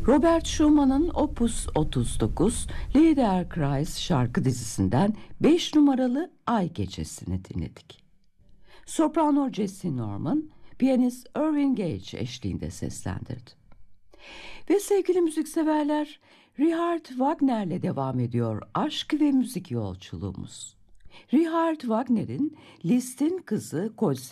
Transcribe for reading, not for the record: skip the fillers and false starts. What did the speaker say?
Robert Schumann'ın Opus 39 Liederkreis şarkı dizisinden 5 numaralı Ay Gecesi'ni dinledik. Soprano Jessie Norman, piyanist Irving Gage eşliğinde seslendirdi. Ve sevgili müzikseverler, Richard Wagner'le devam ediyor aşk ve müzik yolculuğumuz. Richard Wagner'in Liszt'in Kızı